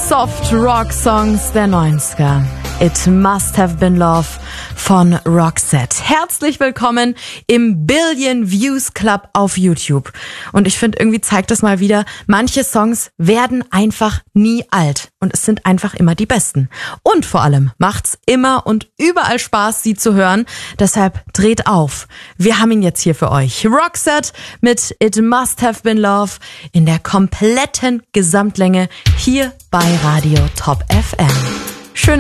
Soft Rock Songs der 90er. It Must Have Been Love von Roxette. Herzlich willkommen im Billion Views Club auf YouTube. Und ich finde, irgendwie zeigt das mal wieder, manche Songs werden einfach nie alt. Und es sind einfach immer die besten. Und vor allem macht's immer und überall Spaß, sie zu hören. Deshalb dreht auf. Wir haben ihn jetzt hier für euch. Roxette mit It Must Have Been Love in der kompletten Gesamtlänge hier bei Radio Top FM.